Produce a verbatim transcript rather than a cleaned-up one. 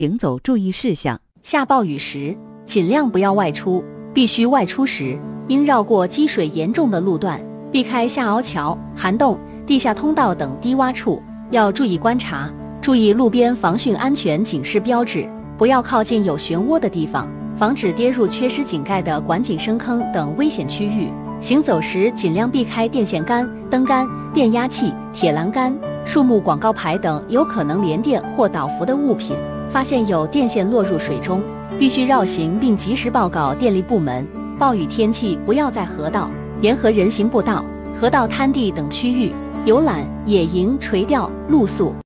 行走注意事项： 下暴雨时，尽量不要外出，必须外出时，应绕过积水严重的路段，避开下凹桥、涵洞、地下通道等低洼处，要注意观察，注意路边防汛安全警示标志，不要靠近有漩涡的地方，防止跌入缺失井盖的管井深坑等危险区域。行走时尽量避开电线杆、灯杆、变压器、铁栏杆、树木广告牌等有可能连电或导浮的物品。发现有电线落入水中，必须绕行并及时报告电力部门。暴雨天气不要在河道、沿河人行步道、河道滩地等区域游览、野营、垂钓、露宿。